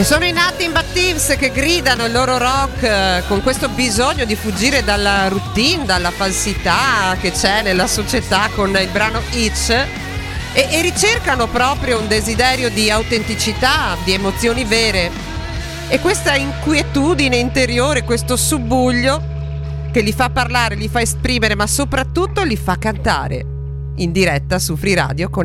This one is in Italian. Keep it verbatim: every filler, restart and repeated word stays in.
E sono i Nothing But Thieves che gridano il loro rock eh, con questo bisogno di fuggire dalla routine, dalla falsità che c'è nella società con il brano Itch, e, e ricercano proprio un desiderio di autenticità, di emozioni vere, e questa inquietudine interiore, questo subbuglio che li fa parlare, li fa esprimere, ma soprattutto li fa cantare in diretta su Free Radio con